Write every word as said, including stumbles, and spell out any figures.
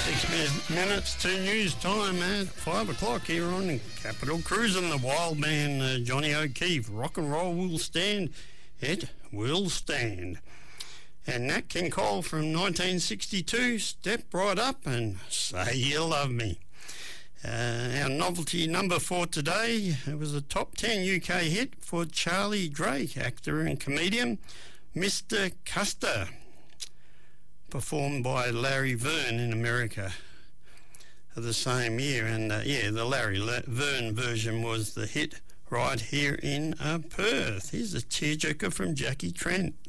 Six mi- minutes to news time at five o'clock here on Capital Cruising. The wild man uh, Johnny O'Keefe. Rock and roll will stand. It will stand. And Nat King Cole from nineteen sixty-two, Step Right Up and Say You Love Me. Uh, our novelty number for today, it was a top ten U K hit for Charlie Drake, actor and comedian, Mister Custer, performed by Larry Verne in America the same year. And uh, yeah, the Larry Verne version was the hit right here in uh, Perth. Here's a tearjerker from Jackie Trent.